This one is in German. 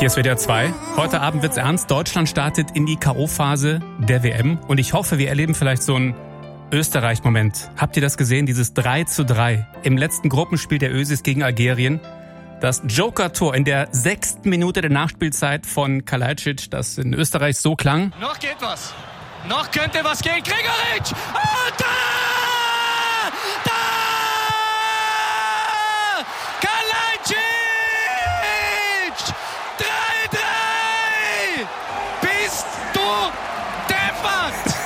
Hier ist WDR 2. Heute Abend wird's ernst. Deutschland startet in die K.O.-Phase der WM. Und ich hoffe, wir erleben vielleicht so einen Österreich-Moment. Habt ihr das gesehen? Dieses 3:3 im letzten Gruppenspiel der Ösis gegen Algerien. Das Joker-Tor in der 6. Minute der Nachspielzeit von Kalajdzic, das in Österreich so klang. Noch geht was. Noch könnte was gehen. Gregoritsch! Und da!